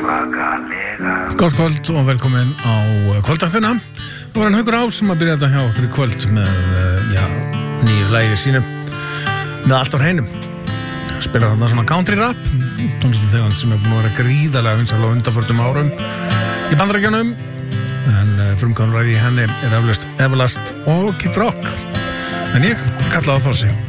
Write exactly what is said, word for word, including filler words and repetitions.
Gótt kvöld og velkomin á kvöldaktina. Það var hann Haukur Ás sem að byrja þetta hjá okkur í kvöld með, já, nýju lagi sínu með allt á hreinum. Spilar þarna svona country rap, tónlistategund sem er búin að vera gríðarlega vinsæl á undanförnum árum í Bandaríkjunum, en frumkvæmur í henni er eflaust Everlast og Kid Rock. En ég, ég kalla það Þorsi.